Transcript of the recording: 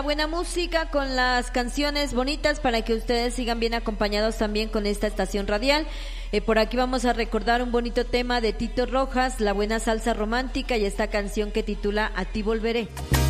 Buena música con las canciones bonitas para que ustedes sigan bien acompañados también con esta estación radial. Por aquí vamos a recordar un bonito tema de Tito Rojas, La Buena Salsa Romántica, y esta canción que titula A Ti Volveré.